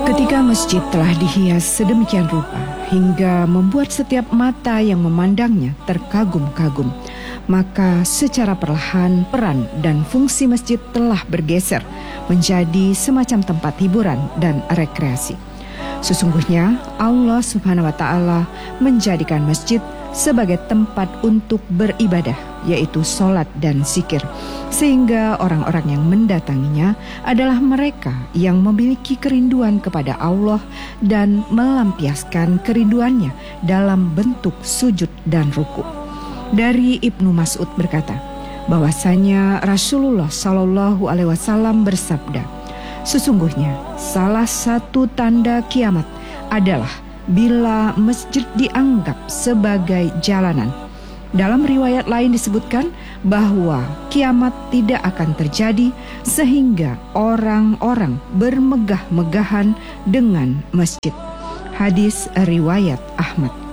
Ketika masjid telah dihias sedemikian rupa hingga membuat setiap mata yang memandangnya terkagum-kagum, maka secara perlahan peran dan fungsi masjid telah bergeser menjadi semacam tempat hiburan dan rekreasi. Sesungguhnya Allah Subhanahu wa Ta'ala menjadikan masjid sebagai tempat untuk beribadah, yaitu sholat dan zikir, sehingga orang-orang yang mendatanginya adalah mereka yang memiliki kerinduan kepada Allah dan melampiaskan kerinduannya dalam bentuk sujud dan ruku. Dari Ibnu Mas'ud berkata bahwasanya Rasulullah Shallallahu Alaihi Wasallam bersabda, sesungguhnya salah satu tanda kiamat adalah bila masjid dianggap sebagai jalanan. Dalam riwayat lain disebutkan bahwa kiamat tidak akan terjadi sehingga orang-orang bermegah-megahan dengan masjid. Hadis riwayat Ahmad.